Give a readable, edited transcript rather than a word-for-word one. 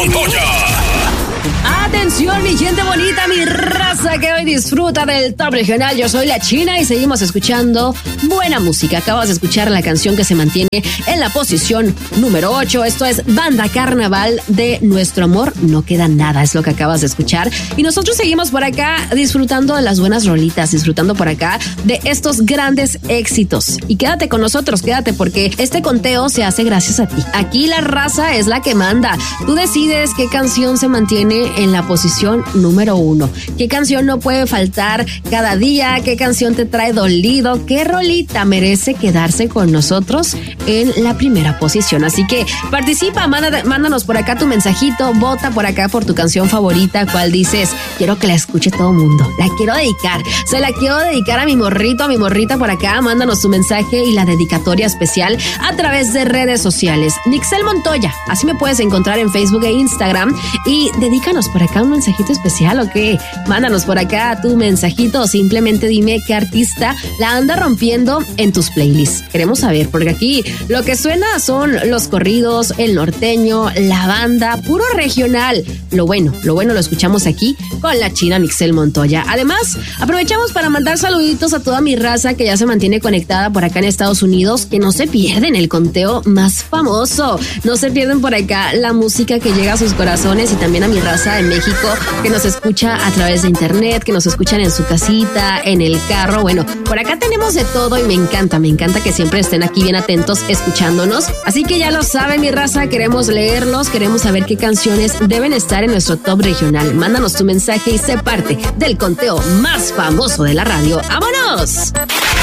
Montoya. Atención, mi gente bonita, mi raza que hoy disfruta del top regional. Yo soy la China y seguimos escuchando buena música. Acabas de escuchar la canción que se mantiene en la posición número 8. Esto es Banda Carnaval de Nuestro Amor No Queda Nada, es lo que acabas de escuchar. Y nosotros seguimos por acá disfrutando de las buenas rolitas, disfrutando por acá de estos grandes éxitos. Y quédate con nosotros, quédate, porque este conteo se hace gracias a ti. Aquí la raza es la que manda. Tú decides qué canción se mantiene en la posición número 1. ¿Qué canción no puede faltar cada día? ¿Qué canción te trae dolido? ¿Qué rolita merece quedarse con nosotros en la primera posición? Así que participa, mándanos por acá tu mensajito, vota por acá por tu canción favorita, cuál dices, quiero que la escuche todo el mundo, la quiero dedicar, se la quiero dedicar a mi morrito, a mi morrita por acá. Mándanos tu mensaje y la dedicatoria especial a través de redes sociales. Nixel Montoya, así me puedes encontrar en Facebook e Instagram, y dedícanos por acá un mensajito especial, ¿o qué? Mándanos por acá tu mensajito o simplemente dime qué artista la anda rompiendo en tus playlists. Queremos saber, porque aquí lo que suena son los corridos, el norteño, la banda, puro regional. Lo bueno lo escuchamos aquí con la China Nixel Montoya. Además, aprovechamos para mandar saluditos a toda mi raza que ya se mantiene conectada por acá en Estados Unidos, que no se pierden el conteo más famoso, no se pierden por acá la música que llega a sus corazones, y también a mi raza en México que nos escucha a través de internet, que nos escuchan en su casita, en el carro. Bueno, por acá tenemos de todo y me encanta que siempre estén aquí bien atentos escuchándonos. Así que ya lo saben, mi raza, queremos leerlos, queremos saber qué canciones deben estar en nuestro top regional. Mándanos tu mensaje y sé parte del conteo más famoso de la radio. ¡Vámonos!